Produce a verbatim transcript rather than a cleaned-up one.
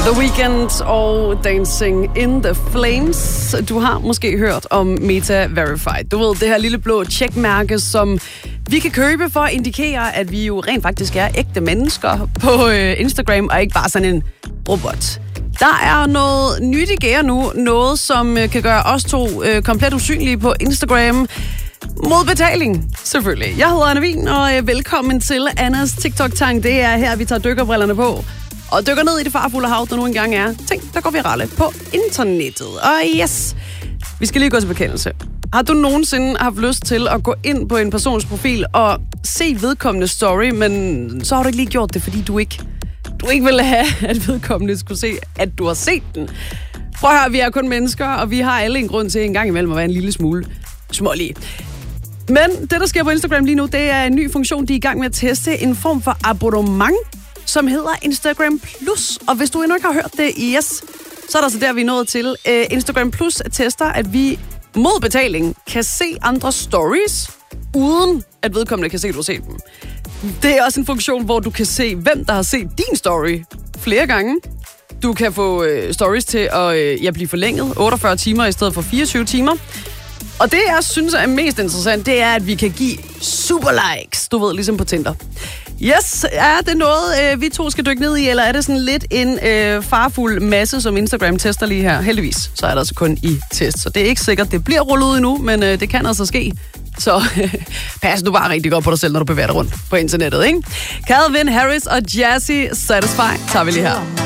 The Weeknd og Dancing in the Flames. Du har måske hørt om Meta Verified. Du ved, det her lille blå checkmærke, som vi kan købe for at indikere, at vi jo rent faktisk er ægte mennesker på øh, Instagram, og ikke bare sådan en robot. Der er noget nyt i gære nu, noget som øh, kan gøre os to øh, komplet usynlige på Instagram. Mod betaling, selvfølgelig. Jeg hedder Anna Wien, og øh, velkommen til Annas TikTok-tang. Det er her, vi tager dykkerbrillerne på og dykker ned i det farfulde hav, der nu engang er ting, der går virale på internettet. Og yes, vi skal lige gå til bekendelse. Har du nogensinde haft lyst til at gå ind på en persons profil og se vedkommende story, men så har du ikke lige gjort det, fordi du ikke, du ikke ville have, at vedkommende skulle se, at du har set den? Prøv at høre, vi er kun mennesker, og vi har alle en grund til en gang imellem at være en lille smule smålige. Men det, der sker på Instagram lige nu, det er en ny funktion, de er i gang med at teste. En form for abonnement, som hedder Instagram Plus. Og hvis du endnu ikke har hørt det, yes, så er der så der, vi er nået til. Uh, Instagram Plus tester, at vi mod betaling kan se andre stories, uden at vedkommende kan se, at du har set dem. Det er også en funktion, hvor du kan se, hvem der har set din story flere gange. Du kan få uh, stories til at uh, ja, blive forlænget otteogfyrre timer i stedet for fireogtyve timer. Og det, jeg synes er mest interessant, det er, at vi kan give super likes, du ved, ligesom på Tinder. Yes, er det noget, øh, vi to skal dykke ned i, eller er det sådan lidt en øh, farfuld masse, som Instagram tester lige her? Heldigvis, så er der altså kun i test, så det er ikke sikkert, det bliver rullet ud endnu, men øh, det kan altså ske. Så øh, pas nu bare rigtig godt på dig selv, når du bevæger dig rundt på internettet, ikke? Calvin Harris og Jazzy Satisfy tager vi lige her.